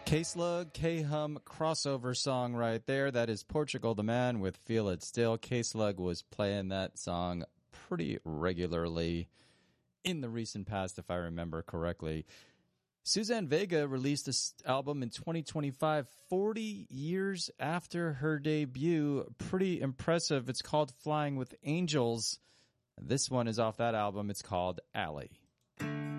K-Slug, K-Hum crossover song right there. That is Portugal the Man with Feel It Still. K-Slug was playing that song pretty regularly in the recent past, if I remember correctly. Suzanne Vega released this album in 2025, 40 years after her debut. Pretty impressive. It's called Flying with Angels. This one is off that album. It's called Alley.